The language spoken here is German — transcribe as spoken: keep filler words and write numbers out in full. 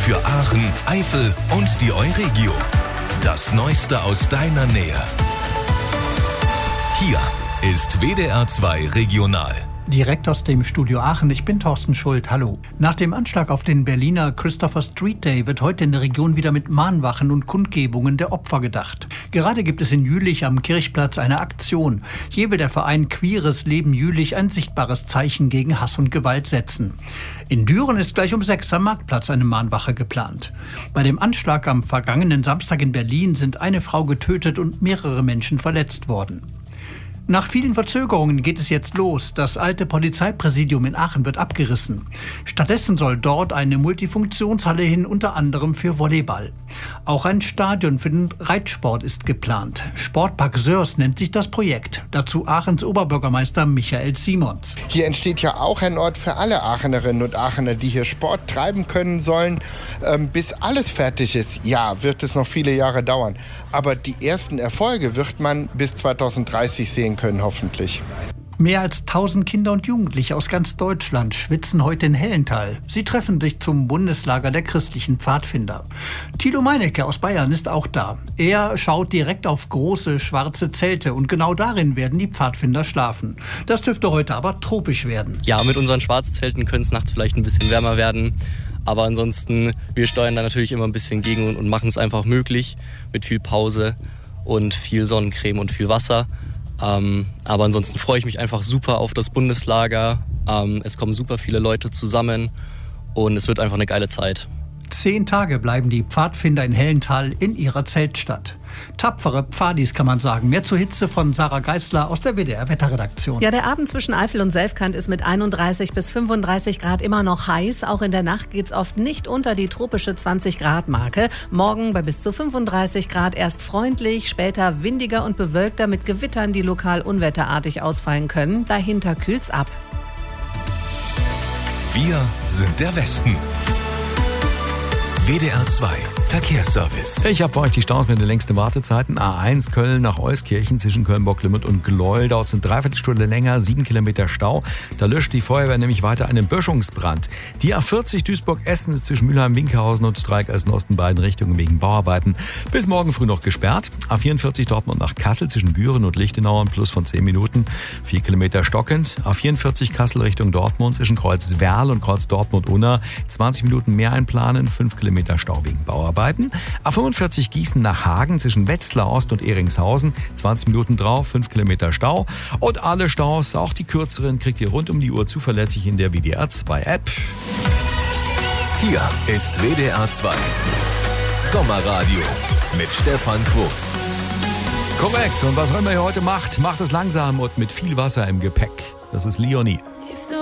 für Aachen, Eifel und die Euregio. Das Neueste aus deiner Nähe. Hier ist W D R zwei Regional. Direkt aus dem Studio Aachen, ich bin Thorsten Schuld, hallo. Nach dem Anschlag auf den Berliner Christopher Street Day wird heute in der Region wieder mit Mahnwachen und Kundgebungen der Opfer gedacht. Gerade gibt es in Jülich am Kirchplatz eine Aktion. Hier will der Verein Queeres Leben Jülich ein sichtbares Zeichen gegen Hass und Gewalt setzen. In Düren ist gleich um sechs am Marktplatz eine Mahnwache geplant. Bei dem Anschlag am vergangenen Samstag in Berlin sind eine Frau getötet und mehrere Menschen verletzt worden. Nach vielen Verzögerungen geht es jetzt los. Das alte Polizeipräsidium in Aachen wird abgerissen. Stattdessen soll dort eine Multifunktionshalle hin, unter anderem für Volleyball. Auch ein Stadion für den Reitsport ist geplant. Sportpark Sörs nennt sich das Projekt. Dazu Aachens Oberbürgermeister Michael Simons. Hier entsteht ja auch ein Ort für alle Aachenerinnen und Aachener, die hier Sport treiben können sollen. Ähm, bis alles fertig ist, ja, wird es noch viele Jahre dauern. Aber die ersten Erfolge wird man bis zweitausenddreißig sehen können, hoffentlich. Mehr als tausend Kinder und Jugendliche aus ganz Deutschland schwitzen heute in Hellenthal. Sie treffen sich zum Bundeslager der christlichen Pfadfinder. Thilo Meinecke aus Bayern ist auch da. Er schaut direkt auf große schwarze Zelte und genau darin werden die Pfadfinder schlafen. Das dürfte heute aber tropisch werden. Ja, mit unseren Schwarzzelten könnte es nachts vielleicht ein bisschen wärmer werden. Aber ansonsten, wir steuern da natürlich immer ein bisschen gegen und machen es einfach möglich mit viel Pause und viel Sonnencreme und viel Wasser. Ähm, aber ansonsten freue ich mich einfach super auf das Bundeslager. Ähm, es kommen super viele Leute zusammen und es wird einfach eine geile Zeit. Zehn Tage bleiben die Pfadfinder in Hellenthal in ihrer Zeltstadt. Tapfere Pfadis, kann man sagen. Mehr zur Hitze von Sarah Geisler aus der W D R-Wetterredaktion. Ja, der Abend zwischen Eifel und Selfkant ist mit einunddreißig bis fünfunddreißig Grad immer noch heiß. Auch in der Nacht geht's oft nicht unter die tropische zwanzig Grad Marke. Morgen bei bis zu fünfunddreißig Grad erst freundlich, später windiger und bewölkter mit Gewittern, die lokal unwetterartig ausfallen können. Dahinter kühlt's ab. Wir sind der Westen. W D R zwei Verkehrsservice. Ich habe für euch die Staus mit den längsten Wartezeiten. A eins Köln nach Euskirchen zwischen Köln-Bocklimit und Gleuel. Dauert es eine Dreiviertelstunde länger, sieben Kilometer Stau. Da löscht die Feuerwehr nämlich weiter einen Böschungsbrand. Die A vierzig Duisburg-Essen ist zwischen Mülheim-Winkelhausen und Streikeisen-Osten beiden Richtungen wegen Bauarbeiten bis morgen früh noch gesperrt. A vierundvierzig Dortmund nach Kassel zwischen Büren und Lichtenau ein Plus von zehn Minuten. vier Kilometer stockend. A vierundvierzig Kassel Richtung Dortmund zwischen Kreuz-Werl und Kreuz-Dortmund-Unna. zwanzig Minuten mehr einplanen, fünf Kilometer Stau wegen Bauarbeiten. A fünfundvierzig Gießen nach Hagen zwischen Wetzlar Ost und Eringshausen. zwanzig Minuten drauf, fünf Kilometer Stau. Und alle Staus, auch die kürzeren, kriegt ihr rund um die Uhr zuverlässig in der W D R zwei App. Hier ist W D R zwei Sommerradio mit Stefan Quos. Korrekt. Und was auch immer ihr heute macht, macht es langsam und mit viel Wasser im Gepäck. Das ist Leonie. If the